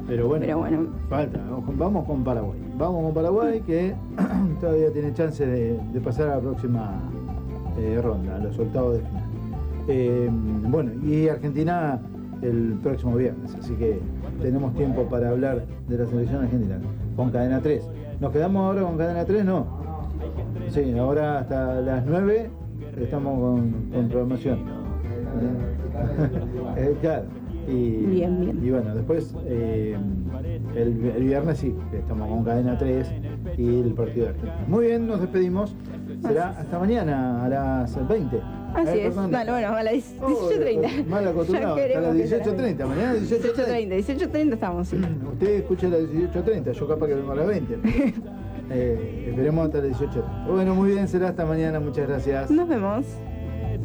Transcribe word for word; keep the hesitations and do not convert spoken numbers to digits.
Pero bueno, Pero bueno. falta. Vamos con Paraguay. Vamos con Paraguay que todavía tiene chance de, de pasar a la próxima eh, ronda, a los octavos de final. Eh, bueno, y Argentina el próximo viernes, así que tenemos tiempo para hablar de la selección argentina con Cadena tres. ¿Nos quedamos ahora con Cadena tres? No. Sí, ahora hasta las nueve estamos con, con programación. eh, claro. Y, Bien, bien. y bueno, después eh, el, el viernes sí, estamos con Cadena tres y el partido de Argentina. Muy bien, nos despedimos. Será hasta mañana a las veinte. Así Eh, es. perdón. Dale, bueno, a las dieciocho treinta. Oh, mal acostumbrado, hasta las dieciocho treinta. Mañana dieciocho treinta. dieciocho treinta estamos, sí. Usted escucha a las dieciocho treinta, yo capaz que vengo a las veinte. eh, esperemos hasta las dieciocho treinta. Bueno, muy bien, será hasta mañana. Muchas gracias. Nos vemos.